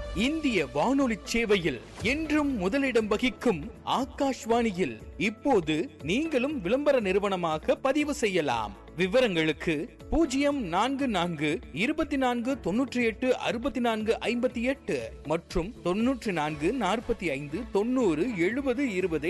இந்திய வானொலி சேவையில் என்றும் முதலிடம் வகிக்கும் ஆகாஷ்வாணியில் இப்போது நீங்களும் விளம்பர நிறுவனமாக பதிவு செய்யலாம். விவரங்களுக்கு 0424986458 மற்றும் 9445907020